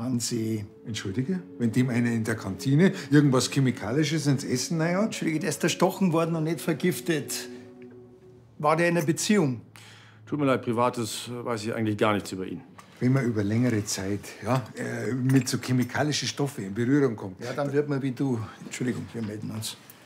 Hansi. Entschuldige? Wenn dem einer in der Kantine irgendwas Chemikalisches ins Essen hat? Entschuldige, der ist erstochen worden und nicht vergiftet. War der in einer Beziehung? Tut mir leid, Privates weiß ich eigentlich gar nichts über ihn. Wenn man über längere Zeit mit so chemikalischen Stoffen in Berührung kommt. Ja, dann wird man wie du. Entschuldigung, wir melden uns.